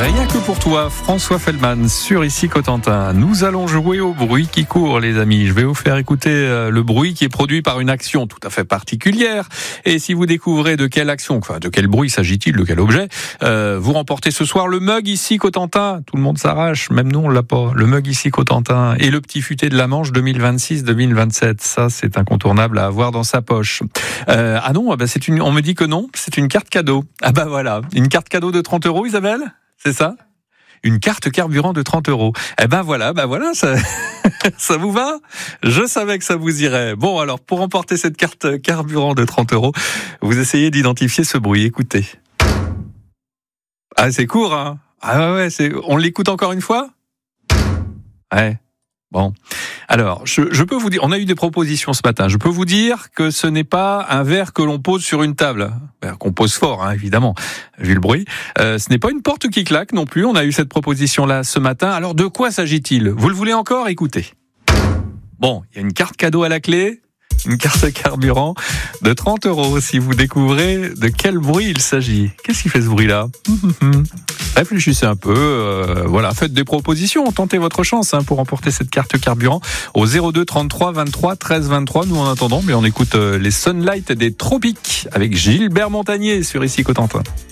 Rien que pour toi, François Feldman, sur Ici Cotentin. Nous allons jouer au bruit qui court, les amis. Je vais vous faire écouter le bruit qui est produit par une action tout à fait particulière. Et si vous découvrez de quelle action, enfin de quel bruit s'agit-il, de quel objet, vous remportez ce soir le mug Ici Cotentin. Tout le monde s'arrache, même nous on l'a pas. Le mug Ici Cotentin et le petit futé de la Manche 2026-2027. Ça, c'est incontournable à avoir dans sa poche. Ah non, bah on me dit que non, c'est une carte cadeau. Ah bah voilà, une carte cadeau de 30 €, Isabelle ? C'est ça ? Une carte carburant de 30 €. Eh ben voilà, ça, ça vous va ? Je savais que ça vous irait. Bon, alors, pour remporter cette carte carburant de 30 €, vous essayez d'identifier ce bruit. Écoutez. Ah, c'est court, hein ? Ah ouais, on l'écoute encore une fois ? Ouais. Bon. Alors, je peux vous dire, on a eu des propositions ce matin. Je peux vous dire que ce n'est pas un verre que l'on pose sur une table. Qu'on pose fort, hein, évidemment, vu le bruit. Ce n'est pas une porte qui claque non plus. On a eu cette proposition-là ce matin. Alors, de quoi s'agit-il ? Vous le voulez encore ? Écoutez. Bon, il y a une carte cadeau à la clé. Une carte carburant de 30 € si vous découvrez de quel bruit il s'agit. Qu'est-ce qui fait ce bruit-là ? Réfléchissez un peu, voilà, faites des propositions, tentez votre chance pour remporter cette carte carburant au 02 33 23 13 23. Nous en attendant, mais on écoute les Sunlight des Tropiques avec Gilbert Montagnier sur Ici Cotentin.